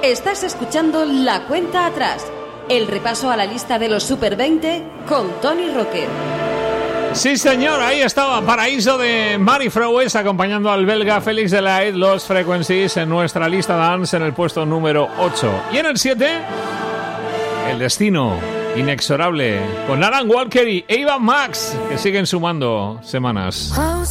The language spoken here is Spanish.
Estás escuchando La Cuenta Atrás, el repaso a la lista de los Super 20 con Tony Rocker. Sí, señor, ahí estaba Paraíso de Mary Froues acompañando al belga Félix Delahaye, Lost Frequencies en nuestra lista dance en el puesto número 8. Y en el 7, El Destino Inexorable con Alan Walker y Ava Max, que siguen sumando semanas.